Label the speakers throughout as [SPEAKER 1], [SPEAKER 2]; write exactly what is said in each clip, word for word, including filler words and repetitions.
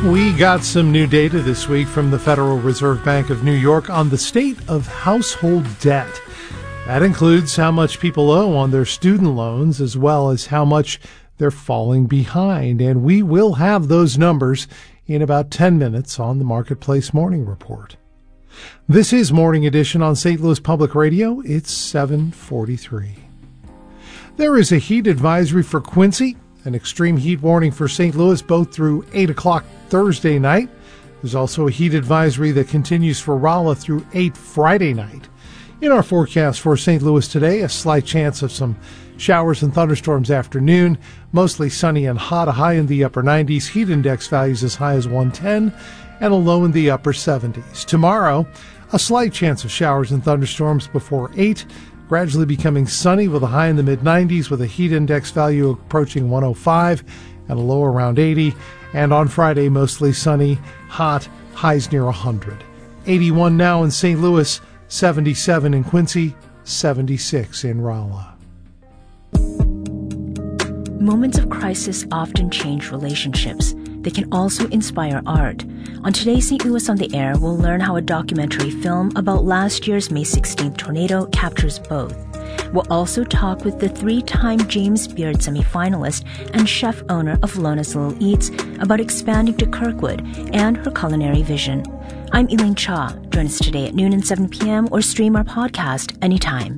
[SPEAKER 1] We got some new data this week from the Federal Reserve Bank of New York on the state of household debt. That includes how much people owe on their student loans as well as how much they're falling behind. And we will have those numbers in about ten minutes on the Marketplace Morning Report. This is Morning Edition on Saint Louis Public Radio. It's seven forty-three. There is a heat advisory for Quincy, an extreme heat warning for Saint Louis, both through eight o'clock Thursday night. There's also a heat advisory that continues for Rolla through eight Friday night. In our forecast for Saint Louis today, a slight chance of some showers and thunderstorms afternoon, mostly sunny and hot, a high in the upper nineties, heat index values as high as one ten, and a low in the upper seventies. Tomorrow, a slight chance of showers and thunderstorms before eight, gradually becoming sunny with a high in the mid nineties with a heat index value approaching one oh five and a low around eighty. And on Friday, mostly sunny, hot, highs near one hundred. eighty-one now in Saint Louis, seventy-seven in Quincy, seventy-six in Rolla.
[SPEAKER 2] Moments of crisis often change relationships. They can also inspire art. On today's Saint Louis on the Air, we'll learn how a documentary film about last year's May sixteenth tornado captures both. We'll also talk with the three-time James Beard semifinalist and chef owner of Lona's Little Eats about expanding to Kirkwood and her culinary vision. I'm Elaine Cha. Join us today at noon and seven p.m. or stream our podcast anytime.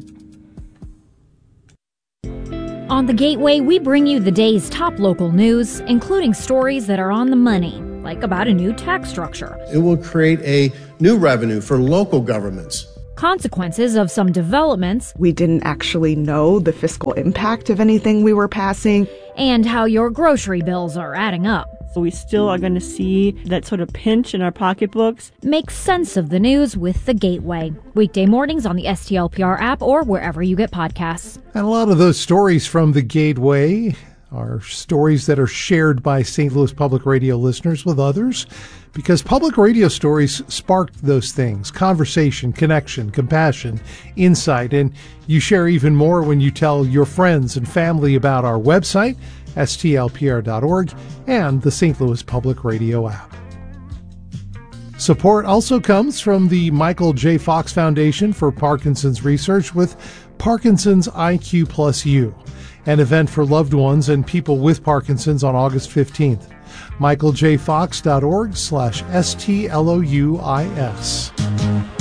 [SPEAKER 3] On The Gateway, we bring you the day's top local news, including stories that are on the money, like about a new tax structure.
[SPEAKER 4] It will create a new revenue for local governments.
[SPEAKER 3] Consequences of some developments.
[SPEAKER 5] We didn't actually know the fiscal impact of anything we were passing.
[SPEAKER 3] And how your grocery bills are adding up.
[SPEAKER 6] So we still are going to see that sort of pinch in our pocketbooks.
[SPEAKER 3] Make sense of the news with The Gateway. Weekday mornings on the S T L P R app or wherever you get podcasts.
[SPEAKER 1] And a lot of those stories from The Gateway are stories that are shared by Saint Louis Public Radio listeners with others, because public radio stories spark those things: conversation, connection, compassion, insight, and you share even more when you tell your friends and family about our website, S T L P R dot org, and the Saint Louis Public Radio app. Support also comes from the Michael J. Fox Foundation for Parkinson's Research with Parkinson's I Q Plus U, an event for loved ones and people with Parkinson's on August fifteenth. michael j fox dot org slash S T L O U I S.